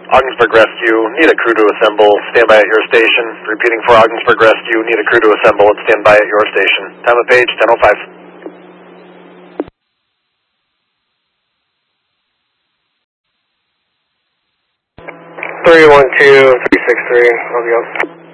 Ogdensburg Rescue, need a crew to assemble, stand by at your station. Repeating for Ogdensburg Rescue, need a crew to assemble and stand by at your station. Time of page, 10:05. 312-363, I'll be up.